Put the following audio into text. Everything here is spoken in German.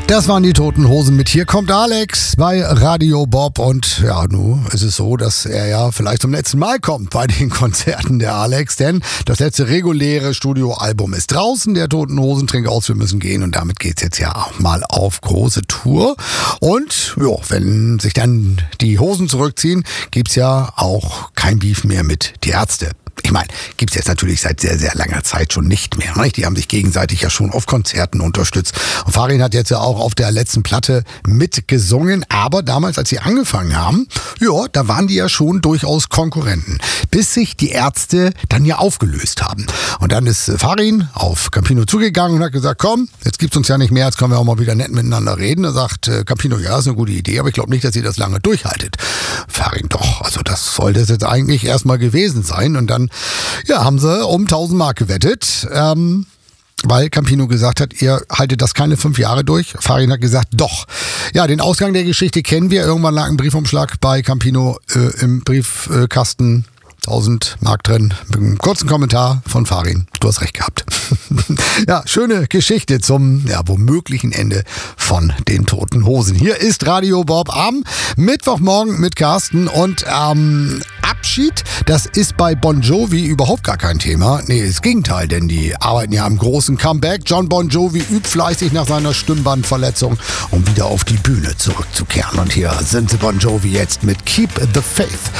Das waren die Toten Hosen mit Hier kommt Alex bei Radio Bob. Und ja, nun ist es so, dass er ja vielleicht zum letzten Mal kommt bei den Konzerten der Alex. Denn das letzte reguläre Studioalbum ist draußen. Der Toten Hosen Trink aus, wir müssen gehen. Und damit geht's jetzt ja auch mal auf große Tour. Und ja, wenn sich dann die Hosen zurückziehen, gibt's ja auch kein Beef mehr mit die Ärzte. Ich meine, gibt's jetzt natürlich seit sehr, sehr langer Zeit schon nicht mehr. Nicht? Die haben sich gegenseitig ja schon auf Konzerten unterstützt. Und Farin hat jetzt ja auch auf der letzten Platte mitgesungen. Aber damals, als sie angefangen haben, ja, da waren die ja schon durchaus Konkurrenten. Bis sich die Ärzte dann ja aufgelöst haben. Und dann ist Farin auf Campino zugegangen und hat gesagt, komm, jetzt gibt's uns ja nicht mehr, jetzt können wir auch mal wieder nett miteinander reden. Da sagt Campino, ja, ist eine gute Idee, aber ich glaube nicht, dass ihr das lange durchhaltet. Farin, doch, also das sollte es jetzt eigentlich erstmal gewesen sein. Und dann ja, haben sie um 1000 Mark gewettet, weil Campino gesagt hat, ihr haltet das keine 5 Jahre durch. Farin hat gesagt, doch. Ja, den Ausgang der Geschichte kennen wir. Irgendwann lag ein Briefumschlag bei Campino im Briefkasten. 1000 Mark drin. Mit einem kurzen Kommentar von Farin. Du hast recht gehabt. Ja, schöne Geschichte zum womöglichen Ende von den Toten Hosen. Hier ist Radio Bob am Mittwochmorgen mit Carsten und Abschied, das ist bei Bon Jovi überhaupt gar kein Thema. Nee, das Gegenteil, denn die arbeiten ja am großen Comeback. John Bon Jovi übt fleißig nach seiner Stimmbandverletzung, um wieder auf die Bühne zurückzukehren. Und hier sind Bon Jovi jetzt mit Keep the Faith.